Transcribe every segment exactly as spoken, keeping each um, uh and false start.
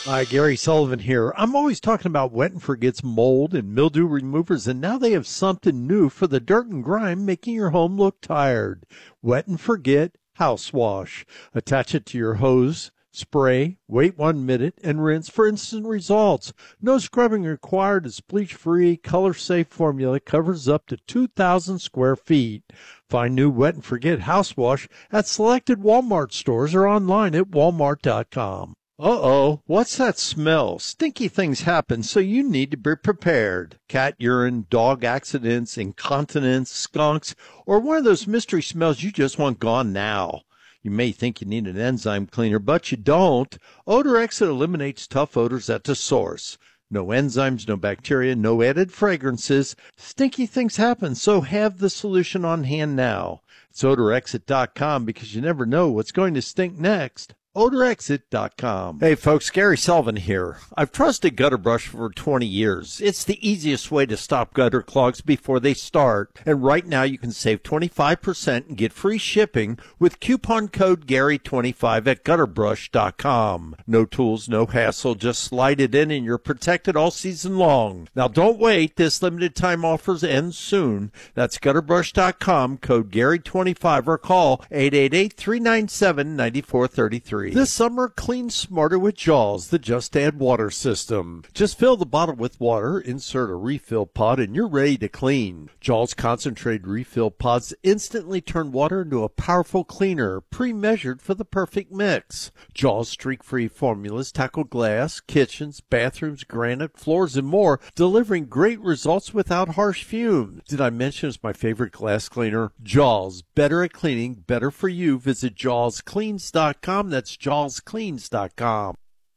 Hi, Gary Sullivan here. I'm always talking about Wet and Forget's mold and mildew removers, and now they have something new for the dirt and grime, making your home look tired. Wet and Forget House Wash. Attach it to your hose, spray, wait one minute, and rinse for instant results. No scrubbing required. It's bleach-free, color-safe formula. Covers up to two thousand square feet. Find new Wet and Forget House Wash at selected Walmart stores or online at walmart dot com. Uh-oh, what's that smell? Stinky things happen, so you need to be prepared. Cat urine, dog accidents, incontinence, skunks, or one of those mystery smells you just want gone now. You may think you need an enzyme cleaner, but you don't. Odor Exit eliminates tough odors at the source. No enzymes, no bacteria, no added fragrances. Stinky things happen, so have the solution on hand now. It's odor exit dot com because you never know what's going to stink next. odor exit dot com. Hey folks, Gary Sullivan here. I've trusted Gutter Brush for twenty years. It's the easiest way to stop gutter clogs before they start. And right now you can save twenty-five percent and get free shipping with coupon code Gary twenty-five at gutter brush dot com. No tools, no hassle. Just slide it in and you're protected all season long. Now don't wait. This limited time offers end soon. That's gutter brush dot com, code Gary twenty-five, or call eight eight eight, three nine seven, nine four three three. This summer, clean smarter with Jaws, the Just Add Water system. Just fill the bottle with water, insert a refill pod, and you're ready to clean. Jaws concentrated refill pods instantly turn water into a powerful cleaner, pre-measured for the perfect mix. Jaws streak-free formulas tackle glass, kitchens, bathrooms, granite, floors, and more, delivering great results without harsh fumes. Did I mention it's my favorite glass cleaner? Jaws, better at cleaning, better for you. Visit jaws cleans dot com. That's jaws cleans dot com.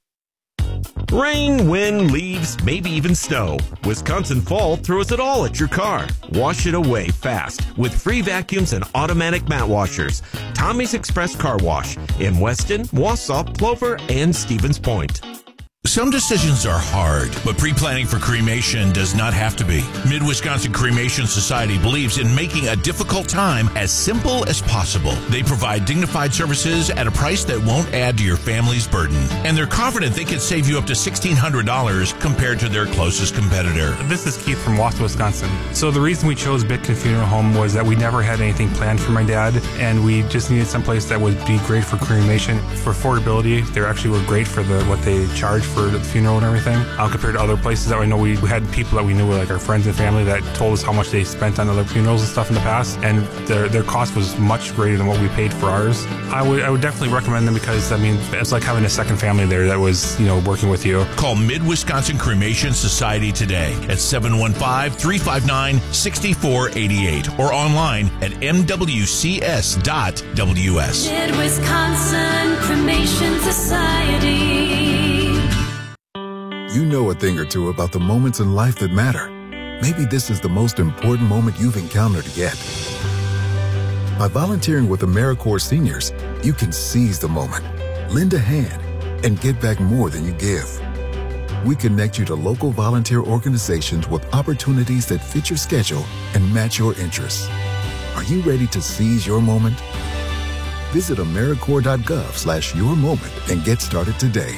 Rain, wind, leaves, maybe even snow. Wisconsin Fall throws it all at your car. Wash it away fast with free vacuums and automatic mat washers. Tommy's Express Car Wash in Weston, Wausau, Plover, and Stevens Point. Some decisions are hard, but pre-planning for cremation does not have to be. Mid-Wisconsin Cremation Society believes in making a difficult time as simple as possible. They provide dignified services at a price that won't add to your family's burden. And they're confident they can save you up to sixteen hundred dollars compared to their closest competitor. This is Keith from Wausau, Wisconsin. So the reason we chose Bitkin Funeral Home was that we never had anything planned for my dad, and we just needed someplace that would be great for cremation. For affordability, they actually were great for the what they charge for the funeral and everything, uh, compared to other places that I know. We, we had people that we knew were like our friends and family that told us how much they spent on other funerals and stuff in the past, and their their cost was much greater than what we paid for ours. I would I would definitely recommend them because, I mean, it's like having a second family there that was, you know, working with you. Call Mid-Wisconsin Cremation Society today at seven one five, three five nine, six four eight eight or online at m w c s dot w s. Mid-Wisconsin Cremation Society. You know a thing or two about the moments in life that matter. Maybe this is the most important moment you've encountered yet. By volunteering with AmeriCorps Seniors, you can seize the moment, lend a hand, and get back more than you give. We connect you to local volunteer organizations with opportunities that fit your schedule and match your interests. Are you ready to seize your moment? Visit AmeriCorps.gov slash your moment and get started today.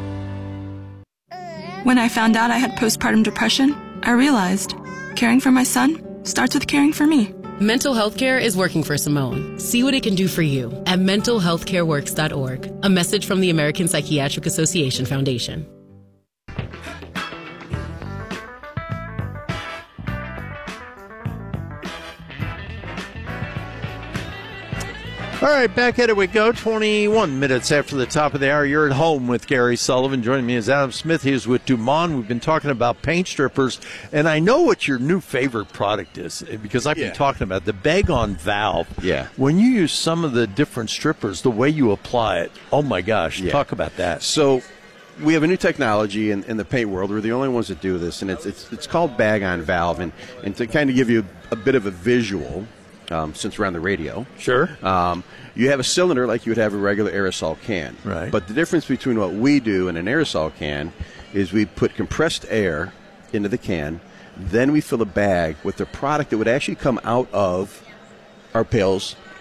When I found out I had postpartum depression, I realized caring for my son starts with caring for me. Mental health care is working for Simone. See what it can do for you at mental health care works dot org. A message from the American Psychiatric Association Foundation. All right, back at it we go. twenty-one minutes after the top of the hour. You're at home with Gary Sullivan. Joining me is Adam Smith. He is with Dumont. We've been talking about paint strippers, and I know what your new favorite product is because I've yeah. been talking about the Bag-On Valve. Yeah. When you use some of the different strippers, the way you apply it, oh my gosh, yeah. talk about that. So we have a new technology in, in the paint world. We're the only ones that do this, and it's it's, it's called Bag-On Valve. And, and to kind of give you a, a bit of a visual, Um, since we're on the radio. Sure. Um, you have a cylinder like you would have a regular aerosol can. Right. But the difference between what we do and an aerosol can is we put compressed air into the can, then we fill a bag with the product that would actually come out of our pails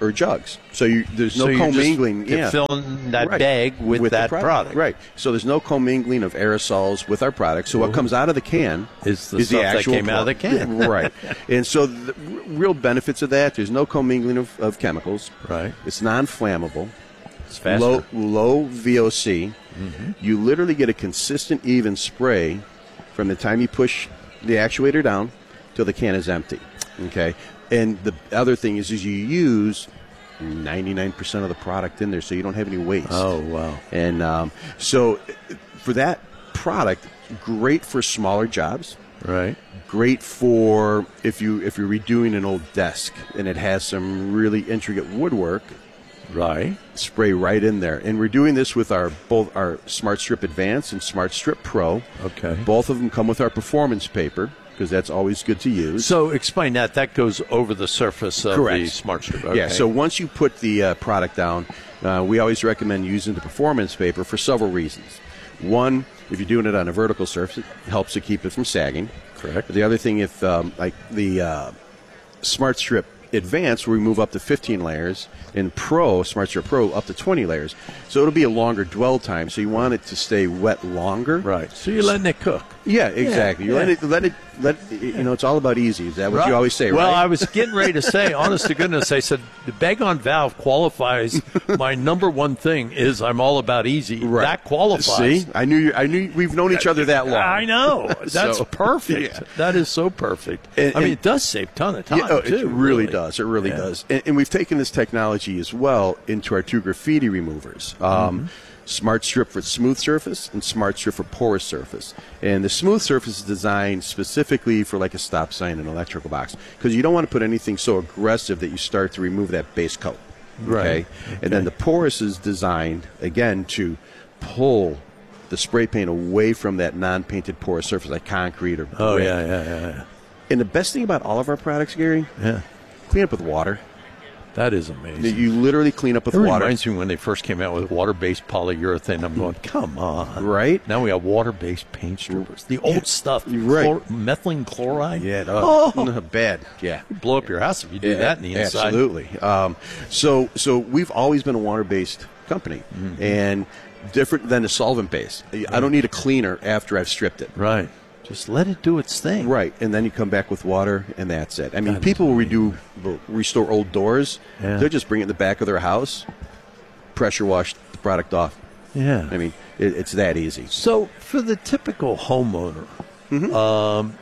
or jugs. So you, there's no so commingling. You're yeah, filling that right. bag with, with that product. product. Right. So there's no commingling of aerosols with our product. So what comes out of the can is the is stuff the actual that came out of the can. Right. And so the real benefits of that, there's no commingling of, of chemicals. Right. It's non-flammable. It's faster. Low, low V O C. Mm-hmm. You literally get a consistent, even spray from the time you push the actuator down till the can is empty. Okay. And the other thing is, is you use ninety-nine percent of the product in there, so you don't have any waste. Oh, wow. And um, so for that product, great for smaller jobs. Right. Great for if, you, if you're redoing an old desk and it has some really intricate woodwork. Right. Spray right in there. And we're doing this with our both our Smart Strip Advance and Smart Strip Pro. Okay. Both of them come with our performance paper, because that's always good to use. So explain that. That goes over the surface of Correct. the Smart Strip. Okay. Yeah, so once you put the uh, product down, uh, we always recommend using the performance paper for several reasons. One, if you're doing it on a vertical surface, it helps to keep it from sagging. Correct. But the other thing, if um, like the uh, Smart Strip Advance, where we move up to fifteen layers, and Pro, Smart Strip Pro, up to twenty layers. So it'll be a longer dwell time, so you want it to stay wet longer. Right. So you're letting it cook. Yeah, exactly. You yeah. let it, let it, let you know. It's all about easy. Is that what Right. you always say? Well, right? I was getting ready to say, honest to goodness, I said the bag on valve qualifies. My number one thing is I'm all about easy. Right. That qualifies. See, I knew you, I knew we've known each other that long. I know. That's So, perfect. yeah. That is so perfect. And- I mean, and- it does save a ton of time, Yeah, oh, too. it really, does. It really Yeah. does. And, and we've taken this technology as well into our two graffiti removers. Um, Mm-hmm. Smart Strip for smooth surface and Smart Strip for porous surface. And the smooth surface is designed specifically for like a stop sign and electrical box, because you don't want to put anything so aggressive that you start to remove that base coat. Right. Okay? And then the porous is designed, again, to pull the spray paint away from that non-painted porous surface like concrete or Oh, brick. yeah, yeah, yeah, yeah. And the best thing about all of our products, Gary, Yeah. clean up with water. That is amazing. You literally clean up with It water. reminds me when they first came out with water-based polyurethane. I'm going, come on. Right? Now we have water-based paint strippers. The old stuff. Right. Chlor- methylene chloride. Yeah, Oh. no, bad. Yeah. You blow up your house if you do Yeah, that in the inside. Absolutely. Um, so, so we've always been a water-based company, Mm-hmm. and different than a solvent-based. I don't need a cleaner after I've stripped it. Right. Just let it do its thing. Right, and then you come back with water, and that's it. I mean, That is people will redo, will restore old doors. Yeah. They'll just bring it in the back of their house, pressure wash the product off. Yeah. I mean, it, it's that easy. So for the typical homeowner, Mm-hmm. um,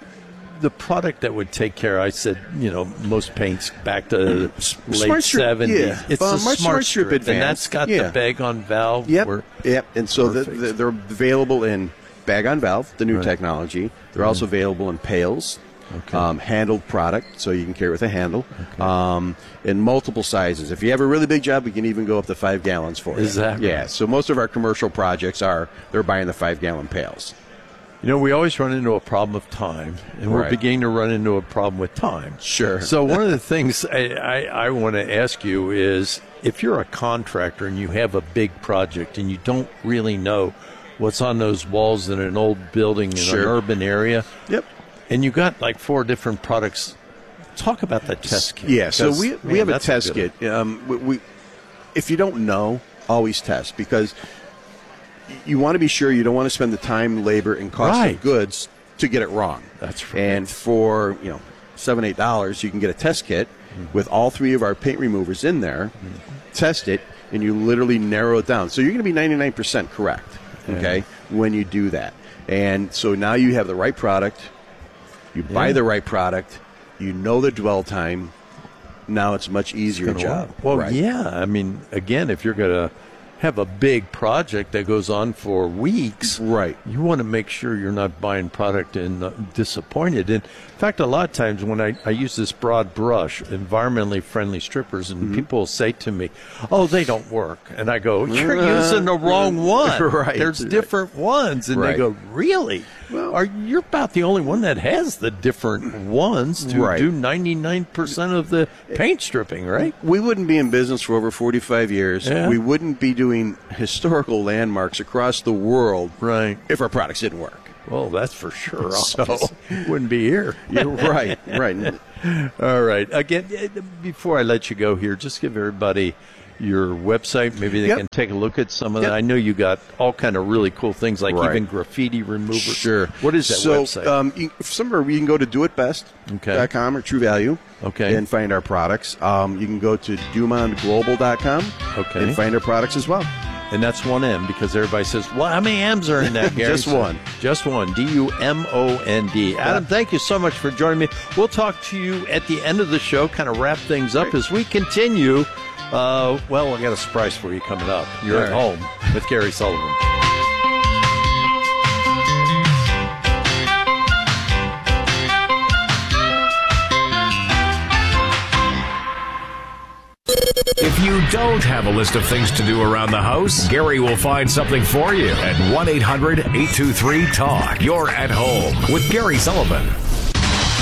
the product that would take care, I said, you know, most paints back to late Smart Strip, seventies. yeah. It's Uh, a my smart, Smart Strip strip, and Advance, that's got yeah. the bag on valve. Yep, where- yep. And so the, Perfect. the, they're available in bag on valve, the new Right. technology. They're also available in pails, Okay. um, handled product, so you can carry it with a handle, um, in multiple sizes. If you have a really big job, we can even go up to five gallons for Is you. that Yeah. right? So most of our commercial projects are they're buying the five gallon pails. You know, we always run into a problem of time, and we're Right. beginning to run into a problem with time. Sure. So one of the things I, I, I want to ask you is, if you're a contractor and you have a big project and you don't really know what's on those walls in an old building in Sure. an urban area, Yep. and you got like four different products, talk about that test kit. Yeah, so because, we, man, we have a that's test good- kit. Um, we, we, if you don't know, always test, because you want to be sure. You don't want to spend the time, labor, and cost Right. of goods to get it wrong. That's right. And for you know seven, eight dollars, you can get a test kit Mm-hmm. with all three of our paint removers in there. Test it, and you literally narrow it down. So you're going to be ninety-nine percent correct. Okay, when you do that, and so now you have the right product. You buy Yeah. the right product. You know the dwell time. Now it's a much easier gonna job. work. Well, Right. yeah. I mean, again, if you're going to have a big project that goes on for weeks, Right. you want to make sure you're not buying product and uh, disappointed. And in fact, a lot of times when I, I use this broad brush, environmentally friendly strippers, and Mm-hmm. people will say to me, oh, they don't work. And I go, you're using the wrong one. Right. There's different ones. And Right. they go, really? Well- Are you're about the only one that has the different ones to Right. do ninety-nine percent of the paint stripping, right? We wouldn't be in business for over forty-five years. Yeah. We wouldn't be doing historical landmarks across the world Right. if our products didn't work. Well, that's for sure. So- Wouldn't be here. You're right, right. All right. Again, before I let you go here, just give everybody your website. Maybe they Yep. can take a look at some of Yep. that. I know you got all kind of really cool things, like Right. even graffiti removers. Sure. What is that so, website? Um, you, somewhere you can go to do it best dot com Okay. or True Value. Okay. And find our products. Um, you can go to dumond global dot com. Okay. And find our products as well. And that's one M, because everybody says, well, how many M's are in that, Gary? Just one. Just one. D U M O N D. Adam, thank you so much for joining me. We'll talk to you at the end of the show, kind of wrap things up as we continue. Uh, well, I got a surprise for you coming up. You're All at right. home with Gary Sullivan. If you don't have a list of things to do around the house, Gary will find something for you at one eight hundred eight two three talk. You're at home with Gary Sullivan.